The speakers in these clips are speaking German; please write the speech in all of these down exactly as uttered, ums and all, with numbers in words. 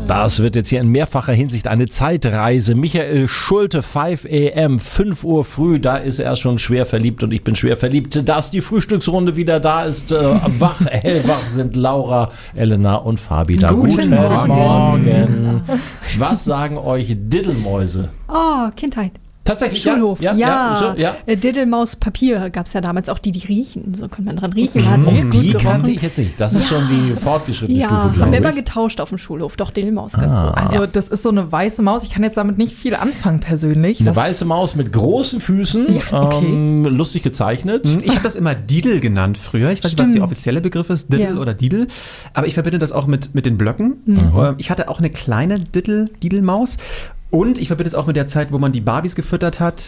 Das wird jetzt hier in mehrfacher Hinsicht eine Zeitreise. Michael Schulte, fünf a m, fünf Uhr früh, da ist er schon schwer verliebt und ich bin schwer verliebt. Dass die Frühstücksrunde wieder da ist, äh, wach, hellwach sind Laura, Elena und Fabi da. Guten, Guten Morgen. Morgen. Was sagen euch Diddelmäuse? Oh, Kindheit. Tatsächlich, Schulhof, ja. ja. ja, ja. Äh, Diddelmaus Papier gab es ja damals auch die, die riechen. So konnte man dran riechen. Man hat's Oh, gut die gerochen. kannte ich jetzt nicht. Das ist schon die fortgeschrittene Ja, Stufe, haben glaube wir ich. immer getauscht auf dem Schulhof. Doch, Diddelmaus ganz Ah. groß. Also das ist so eine weiße Maus. Ich kann jetzt damit nicht viel anfangen persönlich. Eine Was- weiße Maus mit großen Füßen, Ja, okay. ähm, lustig gezeichnet. Ich habe das immer Didel genannt früher. Ich weiß nicht, was Stimmt. der offizielle Begriff ist, Diddle Ja. oder Didel. Aber ich verbinde das auch mit, mit den Blöcken. Mhm. Ähm, Ich hatte auch eine kleine Diddle, Didelmaus. Und ich verbinde es auch mit der Zeit, wo man die Barbies gefüttert hat.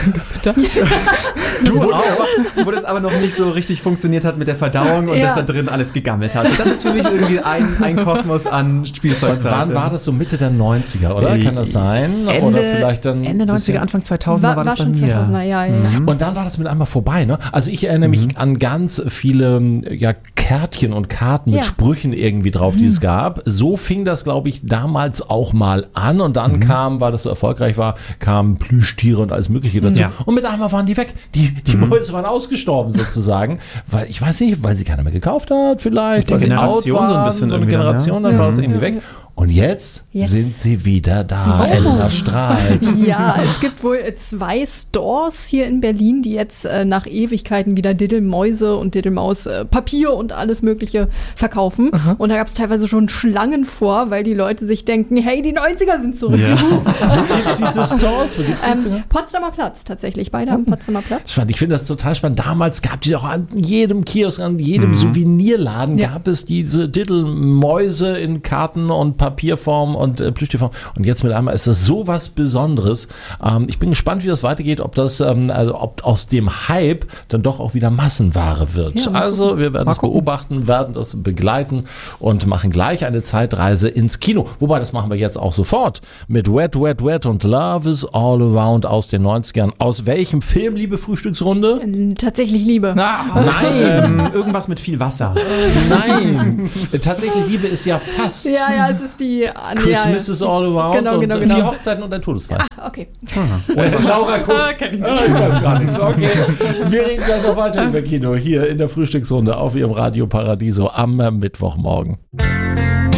Du wo, auch? aber, wo das aber noch nicht so richtig funktioniert hat mit der Verdauung und Ja. dass da drin alles gegammelt hat. Also das ist für mich irgendwie ein, ein Kosmos an Spielzeugzeit. Wann war das so Mitte der neunziger, oder? Kann das sein? Ende, oder vielleicht dann Ende neunziger, Anfang zweitausender war, War, war das bei schon mir. zweitausender, ja, ja. ja. Und dann war das mit einmal vorbei, ne? Also ich erinnere mich an ganz viele ja, Kärtchen und Karten mit Ja. Sprüchen irgendwie drauf, die es gab. So fing das, glaube ich, damals auch mal an und dann kam, weil das so erfolgreich war, kamen Plüschtiere und alles Mögliche dazu. Ja. Und mit einmal waren die weg. Die, die Mäuse waren ausgestorben sozusagen, weil ich weiß nicht, weil sie keiner mehr gekauft hat vielleicht, der weil sie Generation out so ein waren, bisschen so eine irgendwie dann, Generation, dann ja. war das irgendwie Ja, weg. ja. Und jetzt, Jetzt. sind sie wieder da. Oh. Elena strahlt. Ja, es gibt wohl äh, zwei Stores hier in Berlin, die jetzt äh, nach Ewigkeiten wieder Diddelmäuse und Diddelmaus äh, Papier und alles Mögliche verkaufen. Und da gab es teilweise schon Schlangen vor, weil die Leute sich denken, hey, die neunziger sind zurück. Ja. Wo gibt es diese Stores? Wo gibt's die zu- Ähm, Potsdamer Platz tatsächlich, beide am Potsdamer Platz. Spannend. Ich finde das total spannend. Damals gab die doch an jedem Kiosk, an jedem Souvenirladen Ja. gab es diese Diddelmäuse in Karten- und Papierform und äh, Plüschtierform. Und jetzt mit einmal ist das so was Besonderes. Ähm, ich bin gespannt, wie das weitergeht, ob das, ähm, also ob aus dem Hype dann doch auch wieder Massenware wird. Ja, mal also wir werden Mal das gucken. beobachten, werden das begleiten und machen gleich eine Zeitreise ins Kino. Wobei, das machen wir jetzt auch sofort mit Wet, Wet, Wet und Love is All Around aus den neunzigern. Aus welchem Film, liebe Frühstücksrunde? Ähm, Tatsächlich Liebe. Nein, Ähm, irgendwas mit viel Wasser. nein. Tatsächlich Liebe ist ja fast Ja, ja, es ist die ah, nee, Christmas ja, is All Around Genau, und genau, äh, genau. vier Hochzeiten und ein Todesfall. ja. Okay. Und Laura guckt. Ah, kenn ich nicht. Ah, ich weiß gar nichts. Okay. Wir reden gleich noch weiter über Kino hier in der Frühstücksrunde auf Ihrem Radio Paradiso am Mittwochmorgen.